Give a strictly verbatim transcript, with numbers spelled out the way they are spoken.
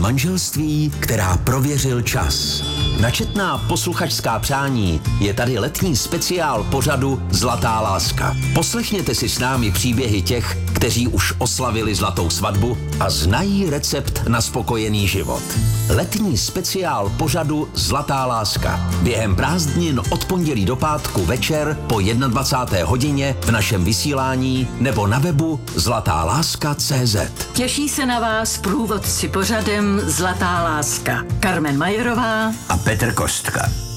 manželství, která prověřil čas. Na četná posluchačská přání je tady letní speciál pořadu Zlatá láska. Poslechněte si s námi příběhy těch, kteří už oslavili zlatou svatbu a znají recept na spokojený život. Letní speciál pořadu Zlatá láska. Během prázdnin od pondělí do pátku večer po dvacáté jedné hodině v našem vysílání nebo na webu zlatá láska tečka cé zet. Těší se na vás průvodci pořadem Zlatá láska. Karmen Majerová a Petr Kostka.